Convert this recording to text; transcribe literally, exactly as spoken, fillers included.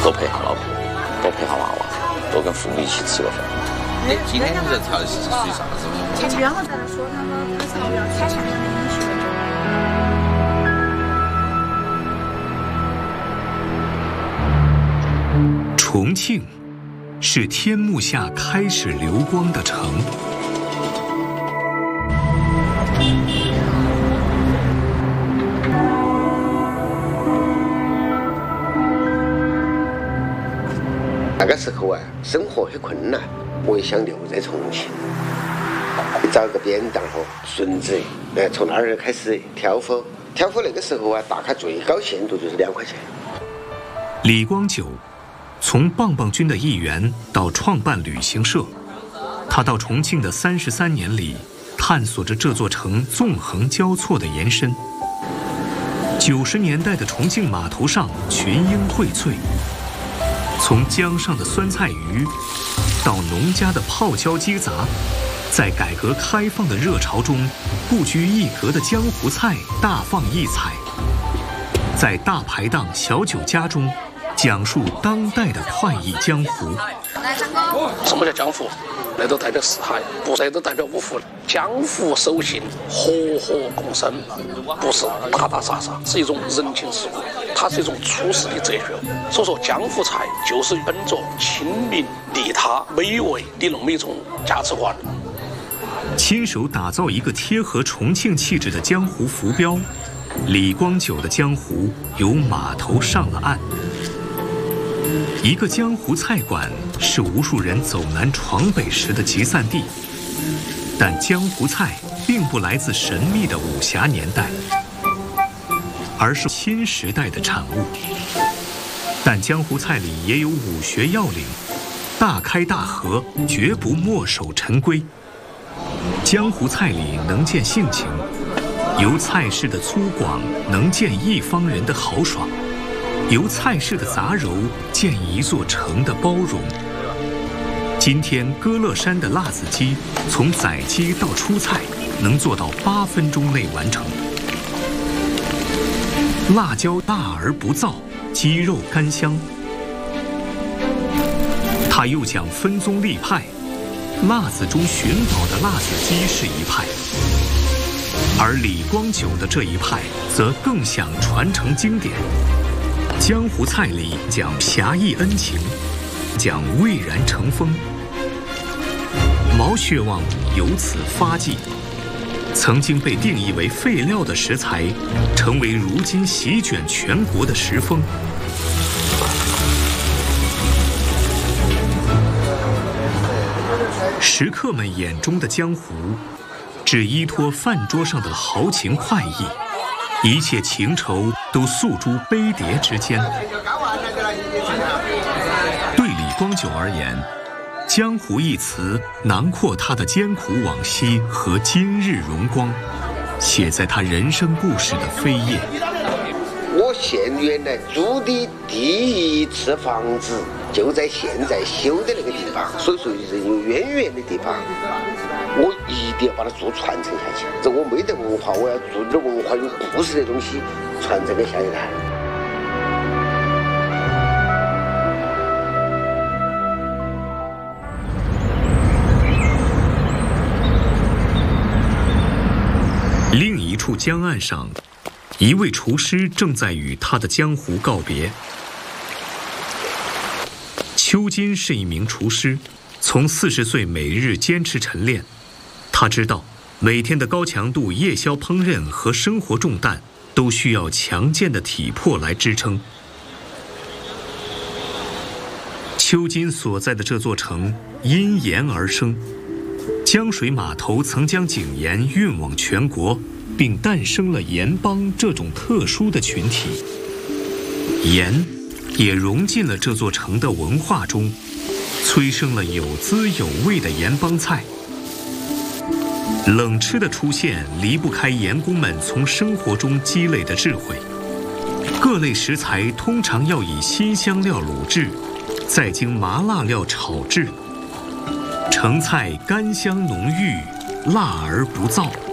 多陪下老婆，多陪下娃娃，多跟父母一起吃个饭。 你今天你这调的是属于啥子？ 你不要在那说他们，他是要踩下面的饮食的。 重庆是天幕下开始流光的城。 那个时候啊，生活很困难，我也想留在重庆，找个扁担和孙子，呃，从那儿开始挑夫。挑夫那个时候啊，打卡最高限度就是两块钱。 李光九从棒棒军的一员到创办旅行社，他到重庆的三十三年里，探索着这座城纵横交错的延伸。九十年代的重庆码头上群英荟萃，从江上的酸菜鱼到农家的泡椒鸡杂，在改革开放的热潮中，不拘一格的江湖菜大放异彩。在大排档小酒家中，讲述当代的快意江湖。 什么叫江湖？那都代表四海，不是都代表五湖。江湖守信，和和共生，不是打打杀杀，是一种人情世故，它是一种处世的哲学。所以说，江湖菜就是本着亲民、利他、美味的那么一种价值观。 亲手打造一个贴合重庆气质的江湖浮标，李光九的江湖由码头上了岸。一个江湖菜馆是无数人走南闯北时的集散地，但江湖菜并不来自神秘的武侠年代，而是新时代的产物。但江湖菜里也有武学要领，大开大合，绝不墨守成规。江湖菜里能见性情，由菜式的粗犷能见一方人的豪爽，由菜式的杂糅见一座城的包容。今天歌乐山的辣子鸡从宰鸡到出菜能做到八分钟内完成。辣椒大而不燥，鸡肉干香。他又讲分宗立派，辣子中寻宝的辣子鸡是一派，而李光九的这一派则更想传承经典。江湖菜里讲侠义恩情，讲蔚然成风。毛血旺由此发迹，曾经被定义为废料的食材，成为如今席卷全国的食风。食客们眼中的江湖，只依托饭桌上的豪情快意，一切情仇都诉诸杯碟之间。对李光九而言，江湖一词囊括他的艰苦往昔和今日荣光，写在他人生故事的扉页。 我县原来租的第一次房子就在现在修的那个地方，所以说是有渊源的地方，我一定要把它做传承下去。这我没得文化，我要做点文化有故事的东西传承给下一代。 另一处江岸上，一位厨师正在与他的江湖告别。邱金是一名厨师，从四十岁每日坚持晨练。他知道，每天的高强度夜宵烹饪和生活重担都需要强健的体魄来支撑。邱金所在的这座城因盐而生，江水码头曾将井盐运往全国，并诞生了盐帮这种特殊的群体。盐也融进了这座城的文化中，催生了有滋有味的盐帮菜。冷吃的出现离不开盐工们从生活中积累的智慧。各类食材通常要以辛香料卤制，再经麻辣料炒制，成菜甘香浓郁，辣而不燥。